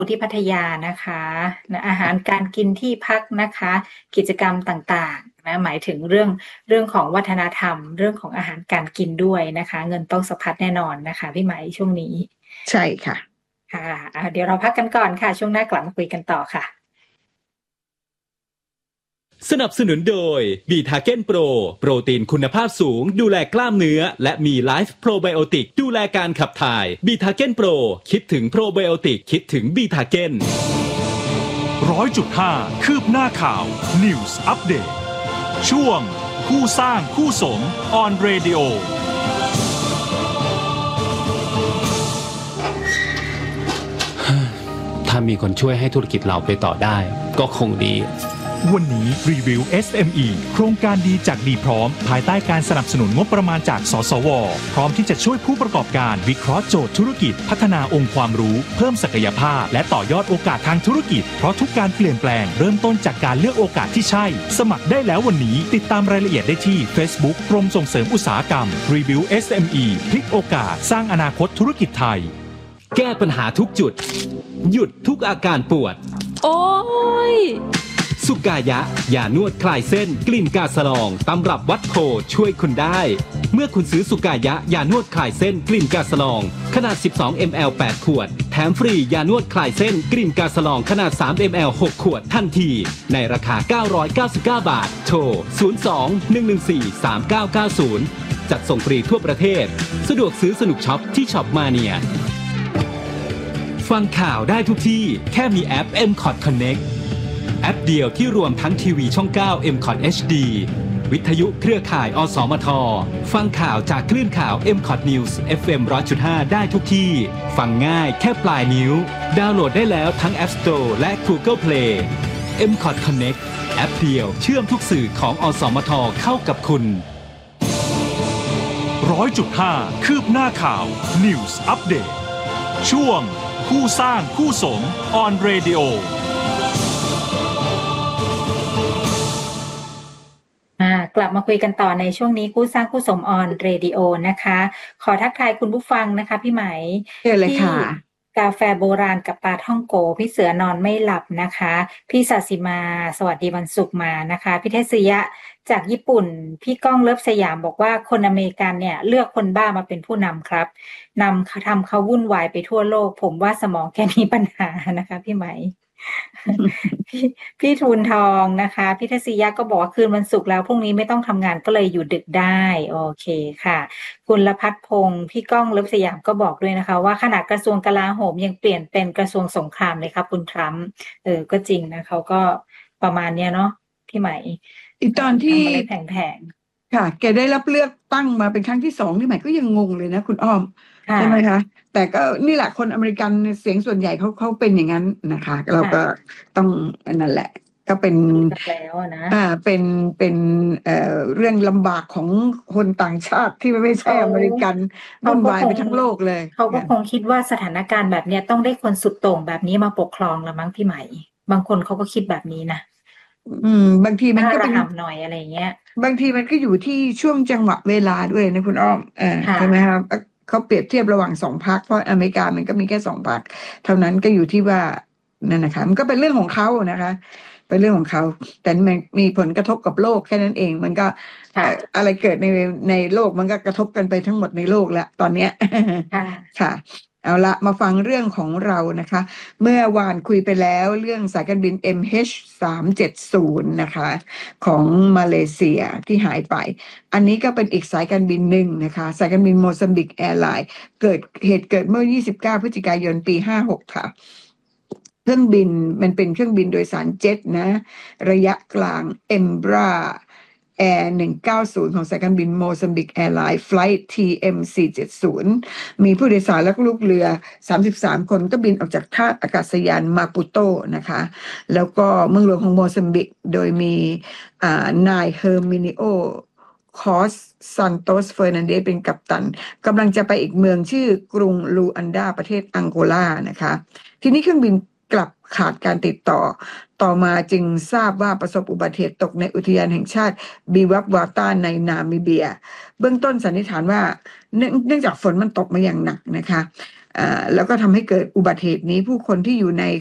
ที่พัทยานะคะนะอาหารการกินที่พักนะคะกิจกรรมต่างๆนะหมายถึงเรื่องของวัฒนธรรมเรื่องของอาหารการกินด้วยนะคะเงินต้องสะพัดแน่นอนนะคะพี่ไหมช่วงนี้ใช่ค่ะค่ะเดี๋ยวเราพักกันก่อนค่ะช่วงหน้ากลับมาคุยกันต่อค่ะสนับสนุนโดยบีทาเก้นโปรโปรตีนคุณภาพสูงดูแลกล้ามเนื้อและมีไลฟ์โปรไบโอติกดูแลการขับถ่ายบีทาเก้นโปรคิดถึงโปรไบโอติกคิดถึงบีทาเก้น 100.5 คืบหน้าข่าว News Update ช่วงคู่สร้างคู่สม on radio ถ้ามีคนช่วยให้ธุรกิจเราไปต่อได้ก็คงดีวันนี้รีวิว SME โครงการดีจากดีพร้อมภายใต้การสนับสนุนงบประมาณจากสสวพร้อมที่จะช่วยผู้ประกอบการวิเคราะห์โจทย์ธุรกิจพัฒนาองค์ความรู้เพิ่มศักยภาพและต่อยอดโอกาสทางธุรกิจเพราะทุกการเปลี่ยนแปลงเริ่มต้นจากการเลือกโอกาสที่ใช่สมัครได้แล้ววันนี้ติดตามรายละเอียดได้ที่ Facebook กรมส่งเสริมอุตสาหกรรมรีวิว SME พลิกโอกาสสร้างอนาคตธุรกิจไทยแก้ปัญหาทุกจุดหยุดทุกอาการปวดโอ้ยสุกายะยานวดคลายเส้นกลิ่นกาสลองตำรับวัดโพช่วยคุณได้เมื่อคุณซื้อสุกายะยานวดคลายเส้นกลิ่นกาสลองขนาด12 ml 8 ขวดแถมฟรียานวดคลายเส้นกลิ่นกาสลองขนาด3 ml 6 ขวดทันทีในราคา999 บาทโทร02-114-3990จัดส่งฟรีทั่วประเทศสะดวกซื้อสนุกช็อปที่ช็อปมาเนียฟังข่าวได้ทุกที่แค่มีแอป MCOT Connect แอปเดียวที่รวมทั้งทีวีช่อง 9 MCOT HD วิทยุเครือข่ายอสมทฟังข่าวจากคลื่นข่าว MCOT News FM 100.5 ได้ทุกที่ฟังง่ายแค่ปลายนิ้วดาวน์โหลดได้แล้วทั้ง App Store และ Google Play MCOT Connect แอปเดียวเชื่อมทุกสื่อของอสมทเข้ากับคุณ 100.5 คืบหน้าข่าว News Update ช่วงคู่สร้างคู่สม on radio กลับมาคุยกันต่อในช่วงนี้คู่สร้างคู่สมออนเรดิโอนะคะขอทักทายคุณผู้ฟังนะคะพี่ไหมเชิญเลยค่ะกาแฟโบราณกับปลาท่องโกพี่เสือนอนไม่หลับนะคะพี่ศาสิมาสวัสดีวันศุกร์มานะคะพี่เทศยะจากญี่ปุ่นพี่ก้องเลิฟสยามบอกว่าคนอเมริกันเนี่ยเลือกคนบ้ามาเป็นผู้นำครับนำทำเขาวุ่นวายไปทั่วโลกผมว่าสมองแกมีปัญหานะคะพี่ไหม พี่ทูลทองนะคะพี่เทศยะก็บอกว่าคืนวันศุกร์แล้วพรุ่งนี้ไม่ต้องทำงานก็เลยอยู่ดึกได้โอเคค่ะคุณละพัฒพงศ์พี่ก้องเลิฟสยามก็บอกด้วยนะคะว่าขนาดกระทรวงกลาโหมยังเปลี่ยนเป็นกระทรวงสงครามเลยครับคุณทรัมป์ก็จริงนะเขาก็ประมาณเนี้ยเนาะพี่ไหมอีตอนที่อะไรแผงๆค่ะแกได้รับเลือกตั้งมาเป็นครั้งที่2นี่หมายก็ยังงงเลยนะคุณอ้อมใช่ไหมคะแต่ก็นี่แหละคนอเมริกันเสียงส่วนใหญ่เขาเป็นอย่างนั้นนะคะเราก็ต้องนั่นแหละก็เป็นแล้วนะเป็นเรื่องลำบากของคนต่างชาติที่ไม่ใช่อเมริกันวุ่นวายไปทั้งโลกเลยเขาก็คงคิดว่าสถานการณ์แบบเนี้ยต้องได้คนสุดโต่งแบบนี้มาปกครองละมั้งพี่ไหมบางคนเขาก็คิดแบบนี้นะบางทีมันก็เป็นหน่อยอะไรเงี้ยบางทีมันก็อยู่ที่ช่วงจังหวะเวลาด้วยนะคุณอ้อมใช่ไหมครับเขาเปรียบเทียบระหว่าง2 พรรคเพราะอเมริกามันก็มีแค่2 พรรคเท่านั้นก็อยู่ที่ว่านั่นนะคะมันก็เป็นเรื่องของเขานะคะเป็นเรื่องของเขาแต่มันมีผลกระทบกับโลกแค่นั้นเองมันก็อะไรเกิดในโลกมันก็กระทบกันไปทั้งหมดในโลกแล้วตอนเนี้ยค่ะเอาละมาฟังเรื่องของเรานะคะเมื่อวานคุยไปแล้วเรื่องสายการบิน MH370 นะคะของมาเลเซียที่หายไปอันนี้ก็เป็นอีกสายการบินหนึ่งนะคะสายการบินโมซัมบิกแอร์ไลน์เกิดเมื่อ29 พฤศจิกายนปี56ค่ะเครื่องบินมันเป็นเครื่องบินโดยสารเจ็ตนะระยะกลาง Embraer Air 190ของสายการบินโมซัมบิกแอร์ไลน์ไฟลท์ TM470มีผู้โดยสารและลูกเรือ33 คนก็บินออกจากท่าอากาศยานมาปูโตนะคะแล้วก็เมืองหลวงของโมซัมบิกโดยมีนายเฮอร์มินิโอคอสซันโตสเฟอร์นันเดสเป็นกัปตันกำลังจะไปอีกเมืองชื่อกรุงลูอันดาประเทศอังโกลานะคะทีนี้เครื่องบินกลับขาดการติดต่อมาจึงทราบว่าประสบอุบัติเหตุตกในอุทยานแห่งชาติบีวับวาตาในนามิเบียเบื้องต้นสันนิษฐานว่าเนื่องจากฝนมันตกมาอย่างหนักนะคะแล้วก็ทำให้เกิดอุบัติเหตุนี้ผู้คนที่อยู่ใน